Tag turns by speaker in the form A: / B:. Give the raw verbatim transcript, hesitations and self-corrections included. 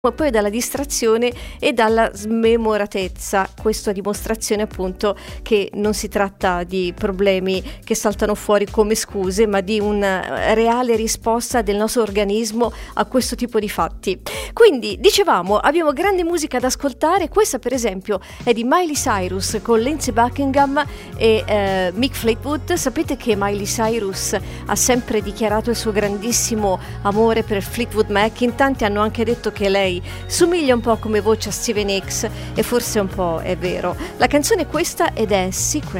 A: ma poi dalla distrazione e dalla smemoratezza. Questo a dimostrazione appunto che non si tratta di problemi che saltano fuori come scuse, ma di una reale risposta del nostro organismo a questo tipo di fatti. Quindi dicevamo, abbiamo grande musica da ascoltare. Questa per esempio è di Miley Cyrus con Lindsey Buckingham e eh, Mick Fleetwood. Sapete che Miley Cyrus ha sempre dichiarato il suo grandissimo amore per Fleetwood Mac. In tanti hanno anche detto che lei somiglia un po' come voce a Steven Hicks, e forse un po' è vero. La canzone è questa ed è Secret.